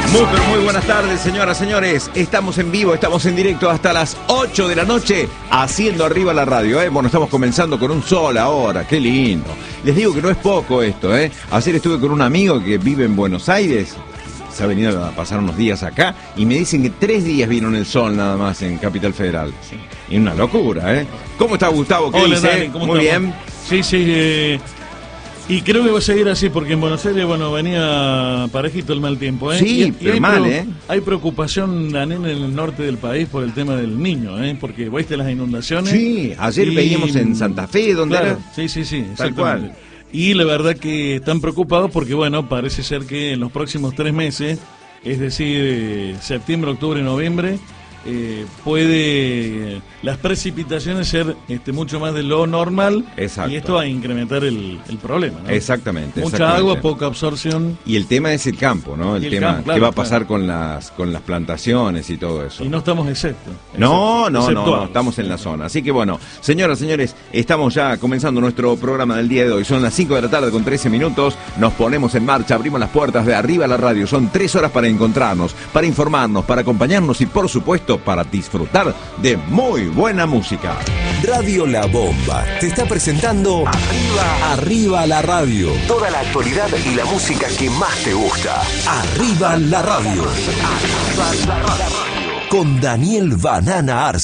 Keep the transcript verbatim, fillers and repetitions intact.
Muy, pero muy buenas tardes, señoras, señores. Estamos en vivo, estamos en directo hasta las ocho de la noche, haciendo arriba la radio, ¿eh? Bueno, estamos comenzando con un sol ahora, qué lindo. Les digo que no es poco esto, ¿eh? Ayer estuve con un amigo que vive en Buenos Aires, se ha venido a pasar unos días acá, y me dicen que tres días vieron el sol nada más en Capital Federal. Sí. Y una locura, ¿eh? ¿Cómo está Gustavo? ¿Qué Hola, dice? Dani, ¿cómo Muy estamos? bien. Sí, sí, eh, y creo que va a seguir así, porque en Buenos Aires, bueno, venía parejito el mal tiempo, ¿eh? Sí, y, y pero hay mal, pro- ¿eh? Hay preocupación, Dani, en el norte del país por el tema del Niño, ¿eh? Porque viste las inundaciones. Sí, ayer y- veíamos en Santa Fe, ¿dónde claro, era? Sí, sí, sí, Tal exactamente. Y la verdad que están preocupados porque, bueno, parece ser que en los próximos tres meses, es decir, eh, septiembre, octubre, noviembre, eh, puede las precipitaciones ser este, mucho más de lo normal. Exacto. Y esto va a incrementar el, el problema, ¿no? Exactamente. Mucha exactamente. agua, poca absorción. Y el tema es el campo, ¿no? El, Y el tema, campo, claro, ¿qué va a pasar claro. con las con las plantaciones y todo eso? Y no estamos exceptos. No, excepto- no, no, exceptuados. no, estamos en la zona. Así que bueno, señoras, señores, estamos ya comenzando nuestro programa del día de hoy. Son las cinco de la tarde con trece minutos. Nos ponemos en marcha, abrimos las puertas de Arriba la Radio. Son tres horas para encontrarnos, para informarnos, para acompañarnos y, por supuesto, para disfrutar de muy buena música. Radio La Bomba te está presentando Arriba, Arriba la Radio. Toda la actualidad y la música que más te gusta. Arriba la Radio. Arriba la Radio. Con Daniel Banana Arce.